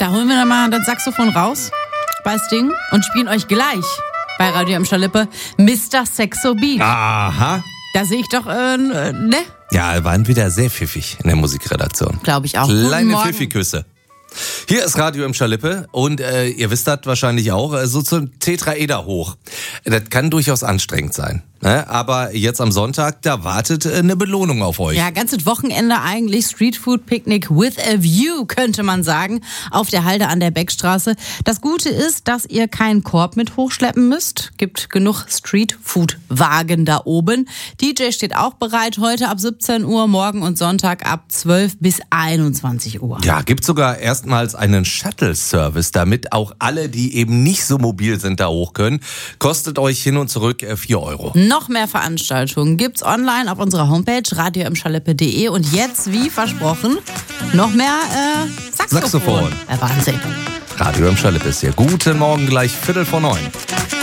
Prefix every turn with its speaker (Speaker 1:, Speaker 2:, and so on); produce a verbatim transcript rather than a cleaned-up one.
Speaker 1: Da holen wir dann mal das Saxophon raus bei Sting und spielen euch gleich bei Radio M. Schalippe Mister Sexo Beat.
Speaker 2: Aha.
Speaker 1: Da sehe ich doch, äh, ne?
Speaker 2: Ja, waren wieder sehr pfiffig in der Musikredaktion.
Speaker 1: Glaube ich auch.
Speaker 2: Kleine Pfiffiküsse. Hier ist Radio im Schalippe und äh, ihr wisst das wahrscheinlich auch, äh, so zum Tetraeder hoch. Das kann durchaus anstrengend sein. Ne? Aber jetzt am Sonntag, da wartet äh, eine Belohnung auf euch.
Speaker 1: Ja, ganzes Wochenende eigentlich Streetfood-Picknick with a view, könnte man sagen, auf der Halde an der Beckstraße. Das Gute ist, dass ihr keinen Korb mit hochschleppen müsst. Gibt genug Streetfood-Wagen da oben. D J steht auch bereit heute ab siebzehn Uhr, morgen und Sonntag ab zwölf bis einundzwanzig Uhr.
Speaker 2: Ja, gibt sogar erstmals einen Shuttle-Service, damit auch alle, die eben nicht so mobil sind, da hoch können. Kostet euch hin und zurück äh, vier Euro.
Speaker 1: Noch mehr Veranstaltungen gibt's online auf unserer Homepage radio im schalippe punkt de und jetzt, wie versprochen, noch mehr äh, Saxophon.
Speaker 2: Saxophon.
Speaker 1: Ja, Wahnsinn.
Speaker 2: Radio im Schalippe ist hier. Guten Morgen, gleich Viertel vor neun.